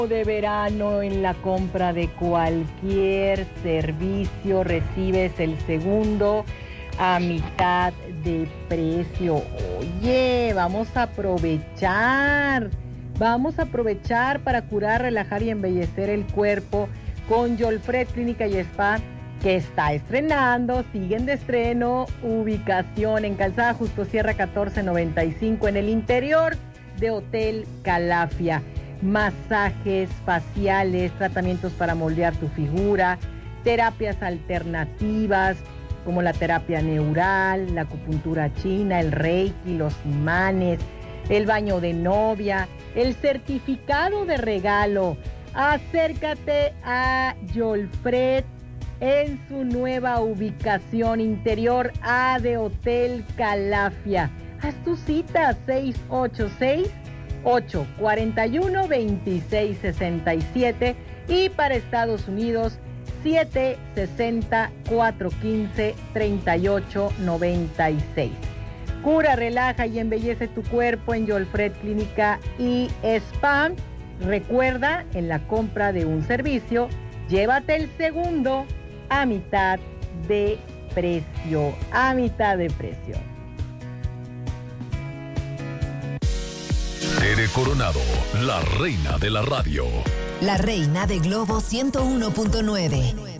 De verano. En la compra de cualquier servicio recibes el segundo a mitad de precio. Oye, vamos a aprovechar para curar, relajar y embellecer el cuerpo con Yolfred Clínica y Spa, que está estrenando, siguen de estreno, ubicación en Calzada Justo Sierra 1495 en el interior de Hotel Calafia. Masajes faciales, tratamientos para moldear tu figura, terapias alternativas como la terapia neural, la acupuntura china, el reiki, los imanes, el baño de novia, el certificado de regalo. Acércate a Yolfred en su nueva ubicación interior A de Hotel Calafia. Haz tu cita 686-841-2667 y para Estados Unidos 760-415-3896. Cura, relaja y embellece tu cuerpo en Yolfred Clínica y Spa. Recuerda, en la compra de un servicio, llévate el segundo a mitad de precio. A mitad de precio. Tere Coronado, la reina de la radio. La reina de Globo 101.9.